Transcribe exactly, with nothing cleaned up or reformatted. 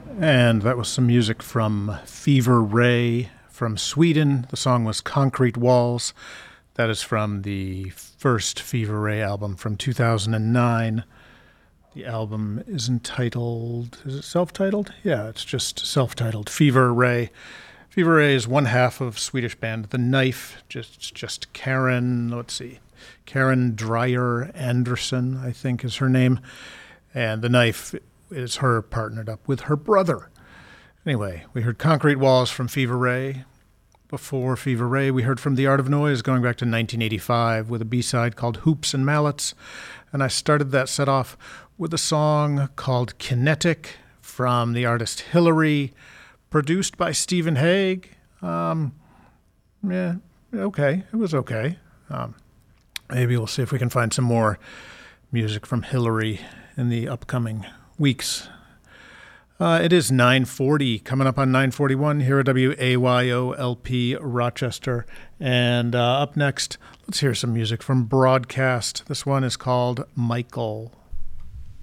And that was some music from Fever Ray from Sweden. The song was Concrete Walls. That is from the first Fever Ray album from two thousand nine. The album is entitled, is it self-titled? Yeah, it's just self-titled, Fever Ray. Fever Ray is one half of Swedish band The Knife, just just Karen, let's see, Karen Dreyer Anderson, I think is her name. And The Knife is her partnered up with her brother. Anyway, we heard Concrete Walls from Fever Ray. Before Fever Ray, we heard from The Art of Noise going back to nineteen eighty-five with a B-side called Hoops and Mallets. And I started that set off with a song called Kinetic from the artist Hillary, produced by Stephen Hague. Um, yeah, okay. It was okay. Um, maybe we'll see if we can find some more music from Hillary in the upcoming weeks. Uh, it is nine forty, coming up on nine forty-one here at W A Y O L P Rochester. And uh, up next, let's hear some music from Broadcast. This one is called Michael.